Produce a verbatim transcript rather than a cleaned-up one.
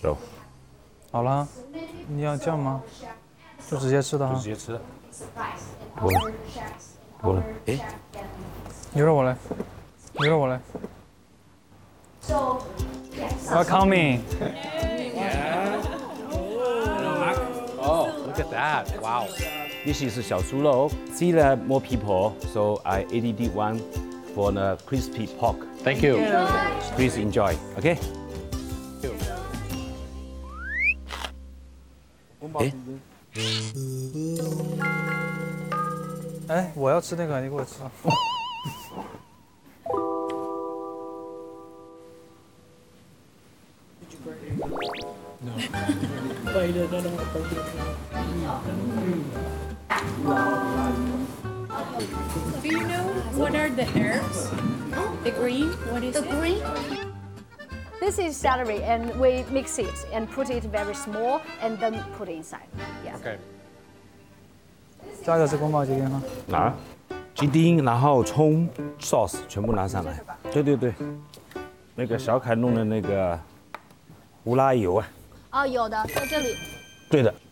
走， 好了，你要这样吗？就直接吃的哈。 直接吃。多了，多了。哎， 牛肉我来，牛肉我来。We're coming. Oh, look at that! Wow. This is 小酥肉. See the more people, so I added one for the crispy pork. Thank you. Please enjoy. Okay. 哎， 哎，我要吃那个，你给我吃。 Do you know what are the herbs? The green? What is The it? green. This is celery, and we mix it and put it very small, and then put it inside. Yeah. Okay. 加个是宫保鸡丁哈。 拿鸡丁，然后葱、sauce 全部拿上来。对对对，那个小凯弄的那个胡辣油啊。 哦，有的，在这里。 对的。